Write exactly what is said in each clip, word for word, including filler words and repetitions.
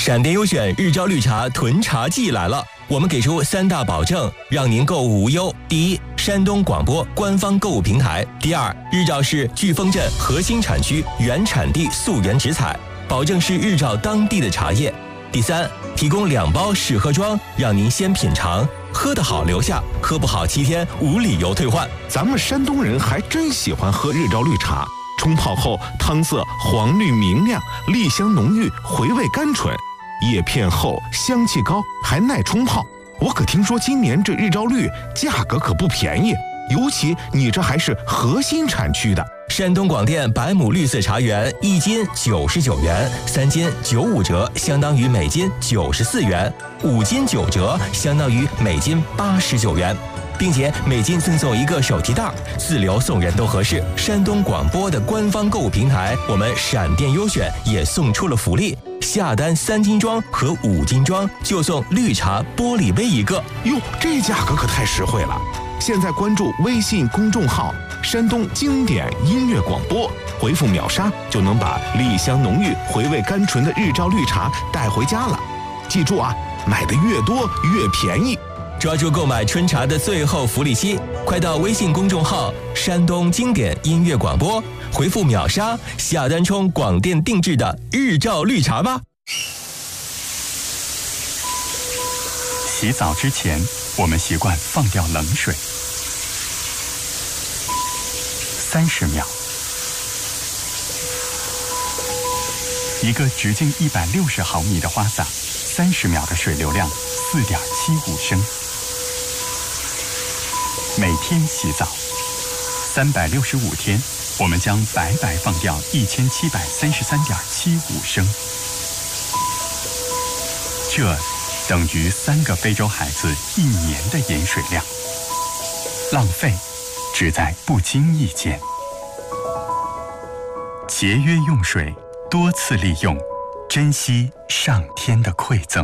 闪电优选日照绿茶囤茶季来了，我们给出三大保证，让您购物无忧。第一，山东广播官方购物平台；第二，日照是飓风镇核心产区原产地溯源直采，保证是日照当地的茶叶；第三，提供两包试喝装，让您先品尝，喝得好留下，喝不好七天无理由退换。 咱们山东人还真喜欢喝日照绿茶，冲泡后汤色黄绿明亮，栗香浓郁，回味甘醇，叶片厚，香气高，还耐冲泡。我可听说今年这日照绿价格可不便宜，尤其你这还是核心产区的。 山东广电百亩绿色茶园一斤九十九元，三斤九五折，相当于每斤九十四元；五斤九折，相当于每斤八十九元，并且每斤赠送一个手提袋，自留送人都合适。山东广播的官方购物平台，我们闪电优选也送出了福利，下单三斤装和五斤装就送绿茶玻璃杯一个。 哟，这价格可太实惠了！现在关注微信公众号山东经典音乐广播，回复秒杀就能把栗香浓郁、回味甘醇的日照绿茶带回家了。记住啊，买的越多越便宜。 抓住购买春茶的最后福利期，快到微信公众号山东经典音乐广播，回复秒杀下单冲广电定制的日照绿茶吧。 洗澡之前，我们习惯放掉冷水，三十秒，一个直径一百六十毫米的花洒，三十秒的水流量四点七五升。每天洗澡，三百六十五天，我们将白白放掉一千七百三十三点七五升。这等于三个非洲孩子一年的饮水量。浪费只在不经意间。节约用水，多次利用，珍惜上天的馈赠。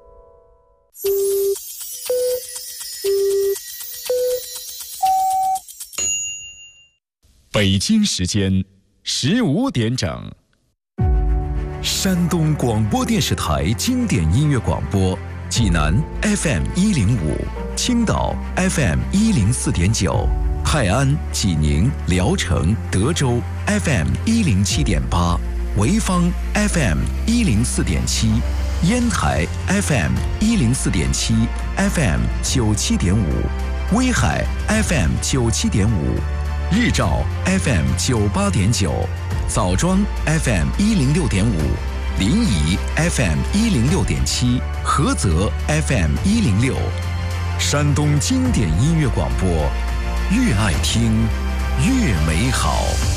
北京时间十五点整。 山东广播电视台经典音乐广播，济南 F M 一零五，青岛 F M 一零四点九，泰安、济宁、聊城、德州 F M 一零七点八，潍坊 F M 一零四点七，烟台 F M 一零四点七 ，F M 九七点五，威海 F M 九七点五。日照 F M 九八点九，枣庄 F M 一零六点五，临沂 F M 一零六点七，菏泽 F M 一零六。山东经典音乐广播，越爱听越美好。